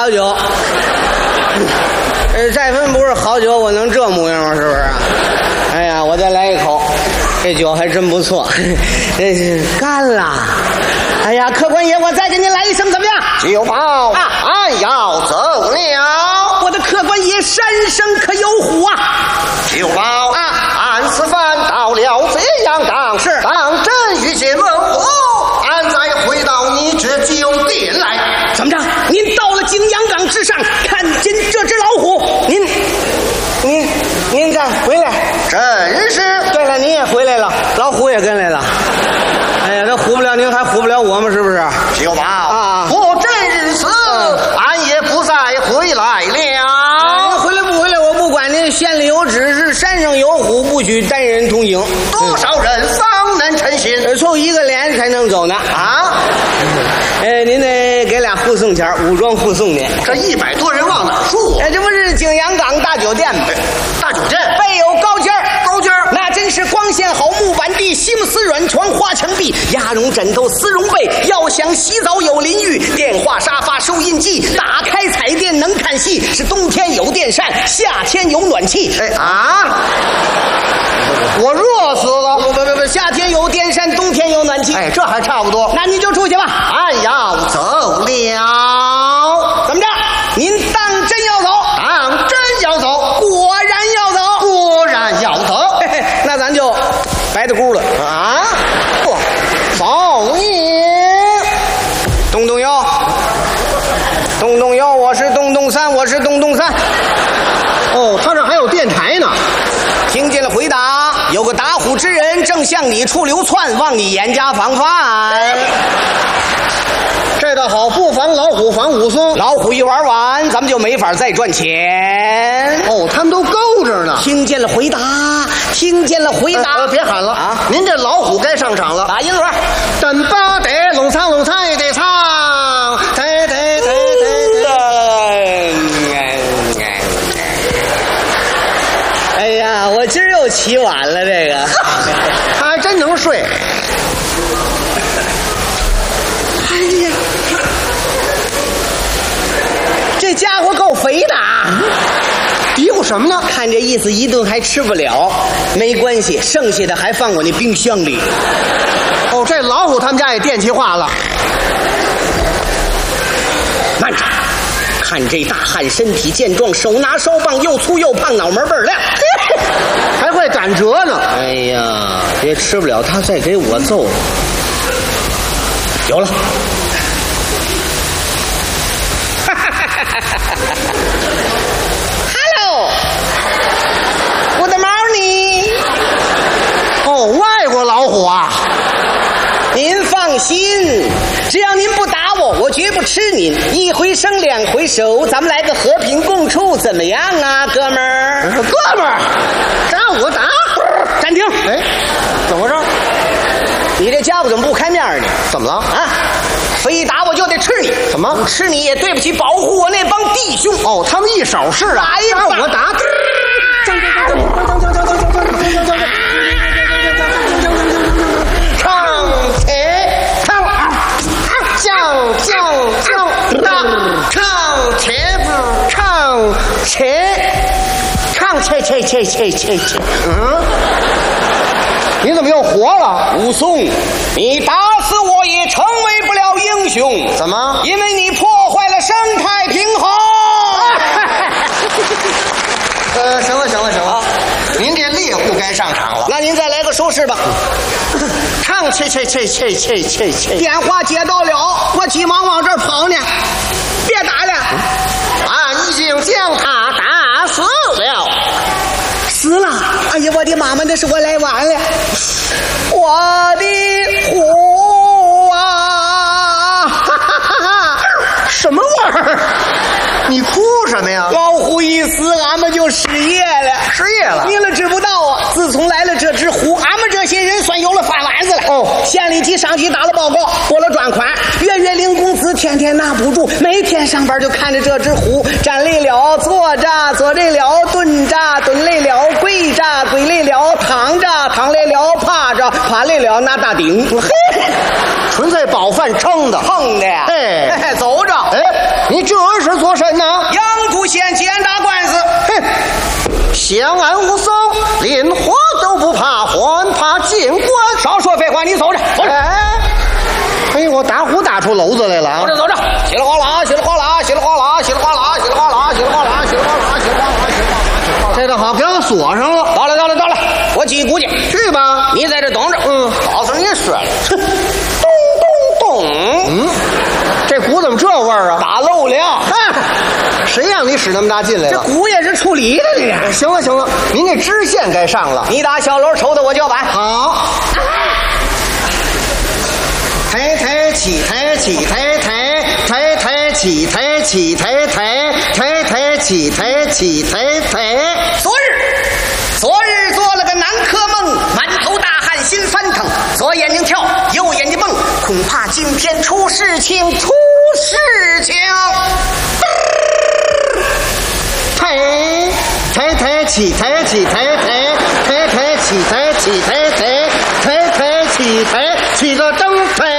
好酒。再分不是好酒，我能这模样吗？是不是？哎呀，我再来一口，这酒还真不错。这是干了。哎呀，客官爷，我再给您来一声，怎么样？ 酒保啊，俺要走了。 我的客官爷，山上可有虎啊！ 酒保啊，俺此番到了贼阳岗， 是当真遇见猛虎，俺再回到你这酒店来。 怎么着？您到了景阳岗之上，看见这只老虎，您再回来。 真是。 对了，您也回来了，老虎也跟来了。哎呀，他唬不了您，还唬不了我们，是不是？ 酒保啊， 我这日子，俺也不再回来了。 回来不回来我不管您，县里有指示，山上有虎，不许单人同行。 多少人方能成行？ 凑一个连才能走呢。 啊！ 您得给俩护送钱，武装护送您。 这100多人往哪住啊？ 这不是景阳岗大酒店吗？ 大酒店备有高间高间那真是光线好，木板地，西木丝软床，花墙壁，鸭绒枕头，丝绒被。要想洗澡有淋浴，电话沙发，收音机，打开彩电能看戏。是冬天有电扇，夏天有暖气。 我热死了！ 不，夏天有电扇，冬天有暖气。 这还差不多。 那你就出去吧。 俺要走了。 怎么着？您当真要走？ 当真要走？ 果然要走？ 果然要走。 那咱就白的咕了啊！走你！ 东东幺，东东幺，我是东东三，我是东东三。 哦，他这还有电台呢。 听见了回答，有个打虎之人正向你处流窜，望你严加防范。 这倒好，不防老虎，防武松。 老虎一玩完，咱们就没法再赚钱。 哦，他们都勾着呢。 听见了回答，听见了回答。 别喊了啊！ 您这老虎该上场了。 打银轮， 等巴得拢唱拢唱也得唱，得。 哎呀，我今儿又起晚了，这个他还真能睡。 哎呀，这家伙够肥的啊！ 嘀咕什么呢？ 看这意思，一顿还吃不了，没关系，剩下的还放我那冰箱里。 哦，这老虎他们家也电气化了。 慢着，看这大汉身体健壮，手拿烧棒，又粗又胖，脑门倍儿亮， 还会赶折呢。 哎呀，别吃不了，他再给我揍。有了。Hello， Good morning。 哦，外国老虎啊！ 您放心，只要您不打我，我绝不吃您。一回生两回熟，咱们来个和平共处，怎么样啊，哥们儿？ 哥们儿，让我打！ 暂停！ 怎么回事？ 你这家伙怎么不开面呢？ 怎么了？ 啊！非打我就得吃你！ 怎么吃你也对不起保护我那帮弟兄。 哦，他们一手是啊！ 让我打！唱切！你怎么又活了？ 武松，你打死我也成为不了英雄。 怎么？ 因为你破坏了生态平衡。 行了，您这猎户该上场了。 那您再来个收视吧。 唱切！ 电话接到了，我急忙往这儿跑呢。别打了， 俺已经将他打死了。 死了！哎呀，我的妈妈，那是我来晚了。我的虎啊！ 什么味儿？你哭什么呀？ 老虎一死，俺们就失业了。 失业了？ 你们知不道啊？自从来了这只虎，俺们这些人算有了饭碗子了。 哦， 县里级上级打了报告，拨了专款，月领工资，天拿不住，每天上班就看着这只虎，站累了坐着，坐累了蹲着，蹲累了跪着，跪累了躺着，躺累了趴着，趴累了拿大顶。嘿， 纯粹饱饭撑的呀！ 哎， 走着。 你这是儿做甚呢？ 阳谷县检打官司。 哼，相安无松，连火都不怕，还怕见官？ 少说废话，你走着，走着。 哎呦，我打呼打出篓子来了啊！ 走着，走着，稀里哗啦，稀里哗啦，稀里哗啦，稀里哗啦，稀里哗啦，稀里哗啦，稀里哗啦，稀里哗啦，稀里哗啦。 这倒好，给我锁上了。 到了，到了，到了，我记估计。 去吧， 你在这等着。告诉你说了，咚咚咚。 这鼓怎么这味儿啊？ 打漏了。 谁让你使那么大劲来了？ 这鼓也是处理的这。 行了行了，您这支线该上了。 你打小楼抽的我脚板。 好。抬抬起抬起抬抬抬抬起抬起抬抬抬抬起抬起抬抬。 昨日做了个南柯梦，满头大汗心翻腾，左眼睛跳，右眼睛蹦，恐怕今天出事情，出事情。 抬抬起抬起抬抬抬抬起抬起抬抬抬抬起抬起个灯台。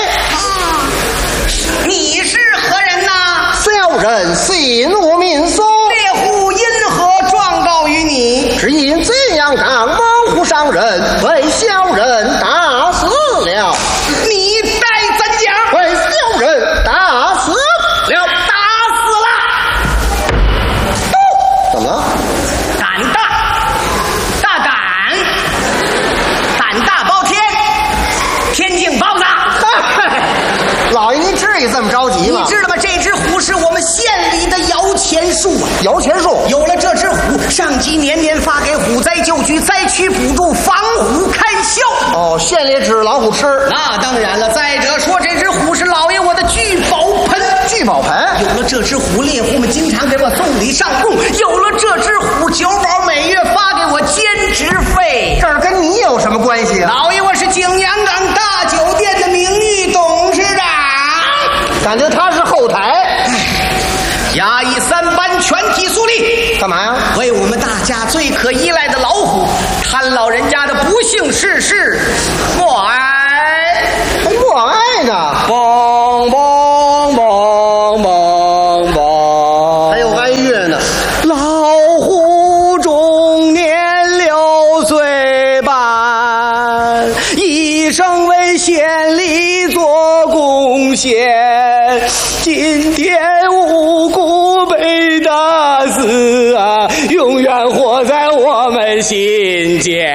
你是何人呐？ 小人姓吴名松， 猎户因何状告于你？ 只因这样当猛虎伤人，被小人打死了。 你待怎讲？ 被小人打死了。 打死了。 怎么了？ 胆大，胆大包天，天境包子。 老爷，您至于这么着急吗？ 你知道吗？这只虎是我们县里的摇钱树啊！ 摇钱树有了这只虎，上级年年发给虎灾救局灾区补助，防虎开销。 哦，县里指老虎吃。 那当然了。再者说，这只虎是老爷我的聚宝盆。 聚宝盆。 有了这只虎，猎户们经常给我送礼上供。有了这只虎，酒保每月发给我兼职费。 这儿跟你有什么关系啊？ 老爷，我是景阳岗大酒店的名誉董事长。 感觉他是后台。 衙役3班全体肃立。 干嘛呀？ 为我们大家最可依赖的老虎，贪老人家的不幸世事默哀。 默哀呢？ 梆梆梆梆梆。 还有哀乐呢。 老虎中年6岁半，一生为县里做贡献，今天无辜被打死啊，永远活在我们心间。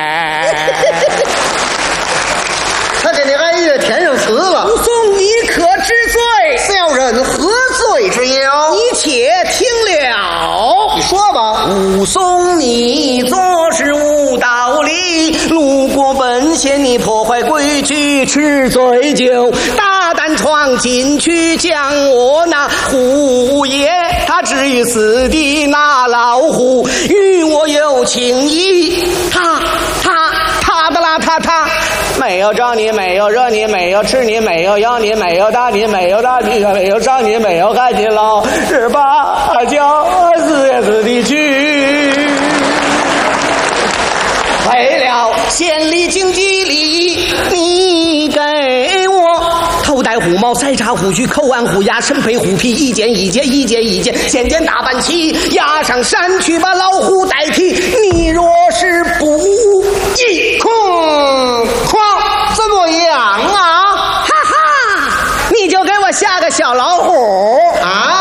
他给那哀乐填上词了。 武松，你可知罪？ 小人何罪之有？ 你且听了。 你说吧。 武松，你做事无道理，路过本县你破坏规矩，吃醉酒，大胆闯进去，将我那虎爷他置于死地。那老虎与我有情谊，他的啦他没有招你，没有惹你，没有吃你，没有咬你，没有打你，没有打你，没有伤你，没有害你，老是把脚死地去。为了县里经济利益，你给我头戴虎帽，筛查虎须，扣按虎牙，身配虎皮，一件一件，一件一件，件件大板旗，押上山去把老虎代替。你若是不义， 怎么样啊？ 哈哈，你就给我下个小老虎啊！